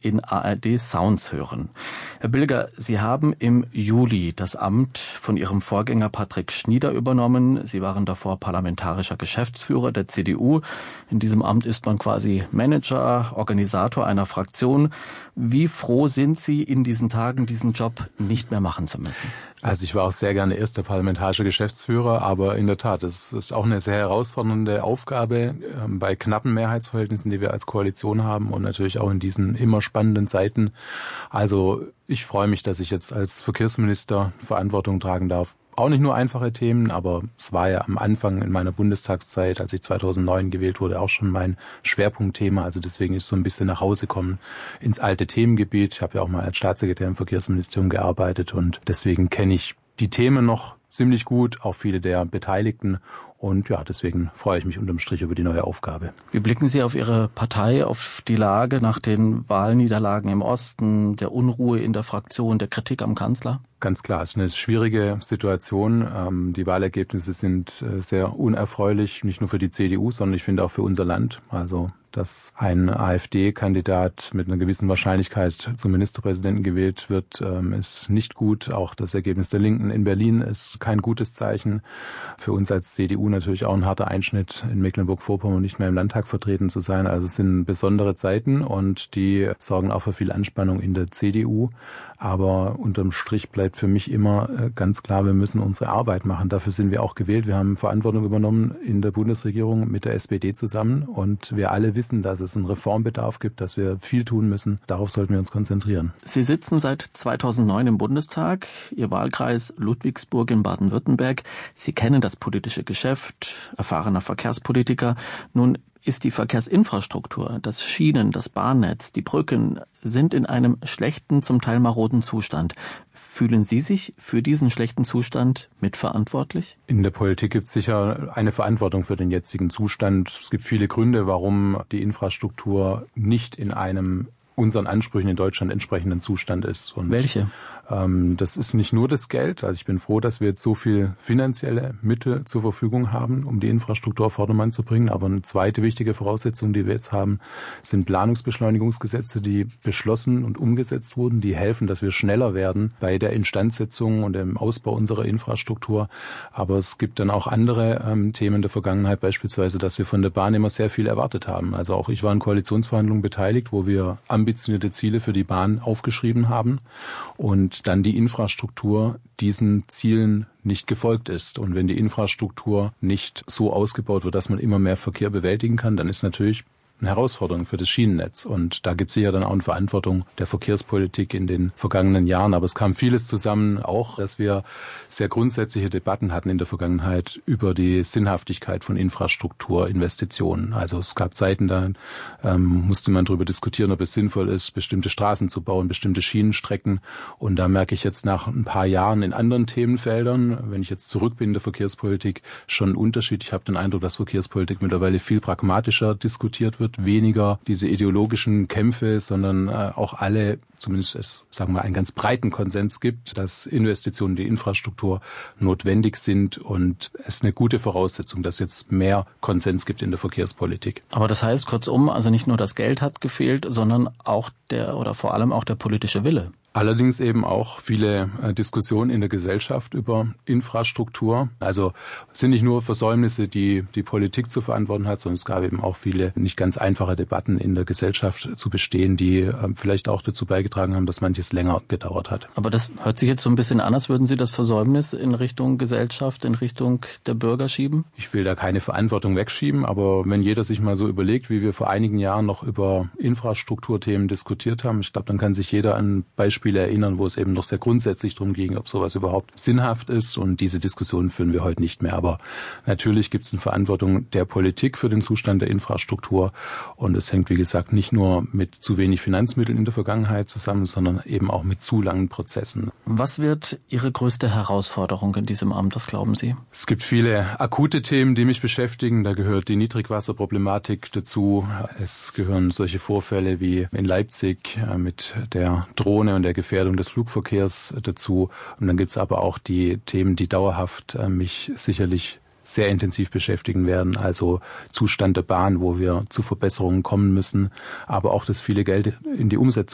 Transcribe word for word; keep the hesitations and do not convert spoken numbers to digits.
in A R D Sounds hören. Herr Bilger, Sie haben im Juli das Amt von Ihrem Vorgänger Patrick Schnieder übernommen. Sie waren davor parlamentarischer Geschäftsführer der C D U. In diesem Amt ist man quasi Manager, Organisator einer Fraktion. Wie froh sind Sie in diesen Tagen, diesen Job nicht mehr machen zu müssen? Also ich war auch sehr gerne erster parlamentarischer Geschäftsführer, aber in der Tat, es ist auch eine sehr herausfordernde Aufgabe bei knappen Mehrheitsverhältnissen, die wir als Koalition haben und natürlich auch in diesen immer spannenden Zeiten. Also ich freue mich, dass ich jetzt als Verkehrsminister Verantwortung tragen darf. Auch nicht nur einfache Themen, aber es war ja am Anfang in meiner Bundestagszeit, als ich zweitausendneun gewählt wurde, auch schon mein Schwerpunktthema. Also deswegen ist so ein bisschen nach Hause kommen ins alte Themengebiet. Ich habe ja auch mal als Staatssekretär im Verkehrsministerium gearbeitet und deswegen kenne ich die Themen noch ziemlich gut, auch viele der Beteiligten. Und ja, deswegen freue ich mich unterm Strich über die neue Aufgabe. Wie blicken Sie auf Ihre Partei, auf die Lage nach den Wahlniederlagen im Osten, der Unruhe in der Fraktion, der Kritik am Kanzler? Ganz klar, es ist eine schwierige Situation. Die Wahlergebnisse sind sehr unerfreulich, nicht nur für die C D U, sondern ich finde auch für unser Land. Also, dass ein AfD-Kandidat mit einer gewissen Wahrscheinlichkeit zum Ministerpräsidenten gewählt wird, ist nicht gut. Auch das Ergebnis der Linken in Berlin ist kein gutes Zeichen. Für uns als C D U natürlich auch ein harter Einschnitt, in Mecklenburg-Vorpommern nicht mehr im Landtag vertreten zu sein. Also es sind besondere Zeiten und die sorgen auch für viel Anspannung in der C D U. Aber unterm Strich bleibt für mich immer ganz klar, wir müssen unsere Arbeit machen. Dafür sind wir auch gewählt. Wir haben Verantwortung übernommen in der Bundesregierung mit der S P D zusammen. Und wir alle wissen, dass es einen Reformbedarf gibt, dass wir viel tun müssen. Darauf sollten wir uns konzentrieren. Sie sitzen seit zweitausendneun im Bundestag. Ihr Wahlkreis Ludwigsburg in Baden-Württemberg. Sie kennen das politische Geschäft, erfahrener Verkehrspolitiker. Nun ist die Verkehrsinfrastruktur, das Schienen, das Bahnnetz, die Brücken sind in einem schlechten, zum Teil maroden Zustand. Fühlen Sie sich für diesen schlechten Zustand mitverantwortlich? In der Politik gibt es sicher eine Verantwortung für den jetzigen Zustand. Es gibt viele Gründe, warum die Infrastruktur nicht in einem unseren Ansprüchen in Deutschland entsprechenden Zustand ist. Und welche? Ähm, das ist nicht nur das Geld. Also ich bin froh, dass wir jetzt so viel finanzielle Mittel zur Verfügung haben, um die Infrastruktur auf Vordermann zu bringen. Aber eine zweite wichtige Voraussetzung, die wir jetzt haben, sind Planungsbeschleunigungsgesetze, die beschlossen und umgesetzt wurden, die helfen, dass wir schneller werden bei der Instandsetzung und dem Ausbau unserer Infrastruktur. Aber es gibt dann auch andere ähm, Themen der Vergangenheit, beispielsweise, dass wir von der Bahn immer sehr viel erwartet haben. Also auch ich war in Koalitionsverhandlungen beteiligt, wo wir ambitionierte Ziele für die Bahn aufgeschrieben haben und dann die Infrastruktur diesen Zielen nicht gefolgt ist. Und wenn die Infrastruktur nicht so ausgebaut wird, dass man immer mehr Verkehr bewältigen kann, dann ist natürlich eine Herausforderung für das Schienennetz. Und da gibt es sicher dann auch eine Verantwortung der Verkehrspolitik in den vergangenen Jahren. Aber es kam vieles zusammen, auch, dass wir sehr grundsätzliche Debatten hatten in der Vergangenheit über die Sinnhaftigkeit von Infrastrukturinvestitionen. Also es gab Zeiten, da ähm, musste man darüber diskutieren, ob es sinnvoll ist, bestimmte Straßen zu bauen, bestimmte Schienenstrecken. Und da merke ich jetzt nach ein paar Jahren in anderen Themenfeldern, wenn ich jetzt zurück bin in der Verkehrspolitik, schon einen Unterschied. Ich habe den Eindruck, dass Verkehrspolitik mittlerweile viel pragmatischer diskutiert wird, weniger diese ideologischen Kämpfe, sondern äh, auch alle, zumindest es, sagen wir, einen ganz breiten Konsens gibt, dass Investitionen in die Infrastruktur notwendig sind und es eine gute Voraussetzung, dass jetzt mehr Konsens gibt in der Verkehrspolitik. Aber das heißt, kurzum, also nicht nur das Geld hat gefehlt, sondern auch der oder vor allem auch der politische Wille. Allerdings eben auch viele äh, Diskussionen in der Gesellschaft über Infrastruktur. Also es sind nicht nur Versäumnisse, die die Politik zu verantworten hat, sondern es gab eben auch viele nicht ganz einfache Debatten in der Gesellschaft zu bestehen, die äh, vielleicht auch dazu beigetragen haben, dass manches länger gedauert hat. Aber das hört sich jetzt so ein bisschen an, als würden Sie das Versäumnis in Richtung Gesellschaft, in Richtung der Bürger schieben? Ich will da keine Verantwortung wegschieben, aber wenn jeder sich mal so überlegt, wie wir vor einigen Jahren noch über Infrastrukturthemen diskutiert haben, ich glaube, dann kann sich jeder an Beispiele erinnern, wo es eben noch sehr grundsätzlich darum ging, ob sowas überhaupt sinnhaft ist. Und diese Diskussion führen wir heute nicht mehr. Aber natürlich gibt es eine Verantwortung der Politik für den Zustand der Infrastruktur. Und es hängt, wie gesagt, nicht nur mit zu wenig Finanzmitteln in der Vergangenheit zusammen, sondern eben auch mit zu langen Prozessen. Was wird Ihre größte Herausforderung in diesem Amt, was glauben Sie? Es gibt viele akute Themen, die mich beschäftigen. Da gehört die Niedrigwasserproblematik dazu. Es gehören solche Vorfälle wie in Leipzig mit der Drohne und der Gefährdung des Flugverkehrs dazu. Und dann gibt es aber auch die Themen, die dauerhaft äh, mich sicherlich sehr intensiv beschäftigen werden, also Zustand der Bahn, wo wir zu Verbesserungen kommen müssen, aber auch das viele Geld in die Umsetzung